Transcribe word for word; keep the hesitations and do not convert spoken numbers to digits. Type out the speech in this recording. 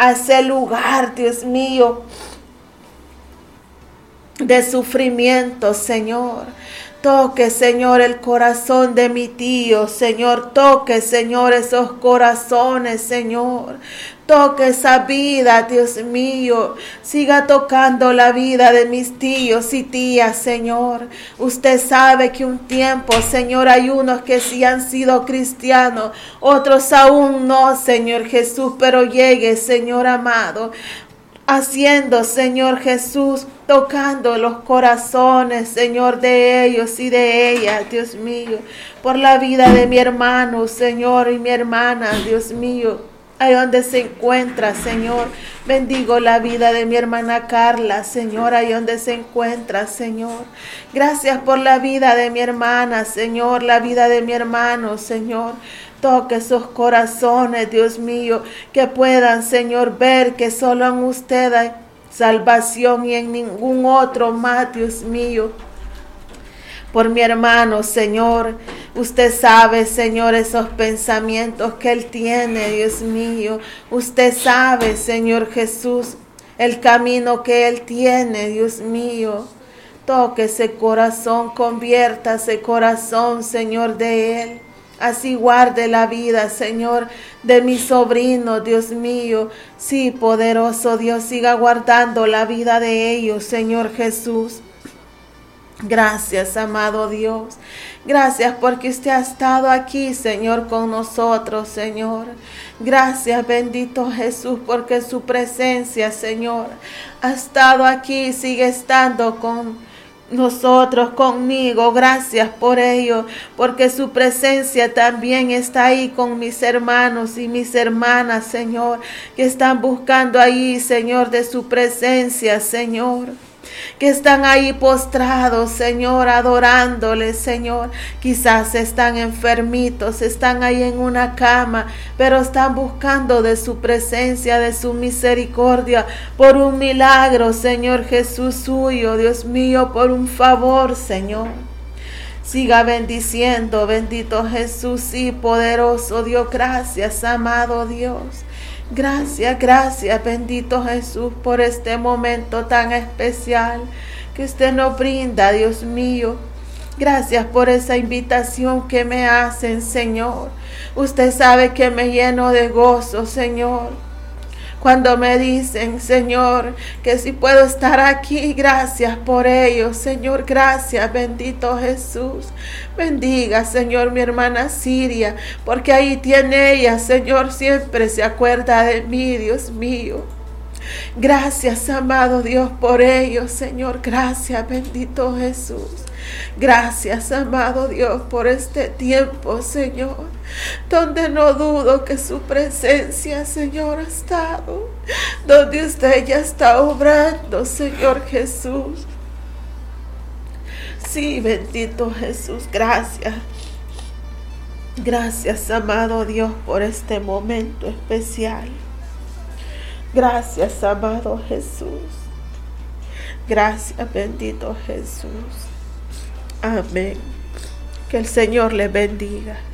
a ese lugar, Dios mío, de sufrimiento, Señor. Toque, Señor, el corazón de mi tío, Señor. Toque, Señor, esos corazones, Señor. Toque esa vida, Dios mío. Siga tocando la vida de mis tíos y tías, Señor. Usted sabe que un tiempo, Señor, hay unos que sí han sido cristianos, otros aún no, Señor Jesús, pero llegue, Señor amado, haciendo, Señor Jesús, tocando los corazones, Señor, de ellos y de ellas, Dios mío, por la vida de mi hermano, Señor, y mi hermana, Dios mío, ahí donde se encuentra, Señor. Bendigo la vida de mi hermana Carla, Señor, ahí donde se encuentra, Señor. Gracias por la vida de mi hermana, Señor, la vida de mi hermano, Señor. Toque esos corazones, Dios mío, que puedan, Señor, ver que solo en usted hay salvación y en ningún otro más, Dios mío. Por mi hermano, Señor, usted sabe, Señor, esos pensamientos que él tiene, Dios mío. Usted sabe, Señor Jesús, el camino que él tiene, Dios mío. Toque ese corazón, convierta ese corazón, Señor, de él. Así guarde la vida, Señor, de mi sobrino, Dios mío. Sí, poderoso Dios, siga guardando la vida de ellos, Señor Jesús. Gracias, amado Dios. Gracias porque usted ha estado aquí, Señor, con nosotros, Señor. Gracias, bendito Jesús, porque su presencia, Señor, ha estado aquí y sigue estando con nosotros, conmigo. Gracias por ello, porque su presencia también está ahí con mis hermanos y mis hermanas, Señor, que están buscando ahí, Señor, de su presencia, Señor. Que están ahí postrados, Señor, adorándole, Señor. Quizás están enfermitos, están ahí en una cama, pero están buscando de su presencia, de su misericordia, por un milagro, Señor Jesús suyo, Dios mío, por un favor, Señor. Siga bendiciendo, bendito Jesús y poderoso Dios. Gracias, amado Dios. Gracias, gracias, bendito Jesús, por este momento tan especial que usted nos brinda, Dios mío. Gracias por esa invitación que me hacen, Señor. Usted sabe que me lleno de gozo, Señor, cuando me dicen, Señor, que si puedo estar aquí. Gracias por ello, Señor. Gracias, bendito Jesús. Bendiga, Señor, mi hermana Siria, porque ahí tiene ella, Señor, siempre se acuerda de mí, Dios mío. Gracias, amado Dios, por ello, Señor. Gracias, bendito Jesús. Gracias, amado Dios, por este tiempo, Señor, donde no dudo que su presencia, Señor, ha estado, donde usted ya está obrando, Señor Jesús. Sí, bendito Jesús, gracias. Gracias, amado Dios, por este momento especial. Gracias, amado Jesús. Gracias, bendito Jesús. Amén. Que el Señor les bendiga.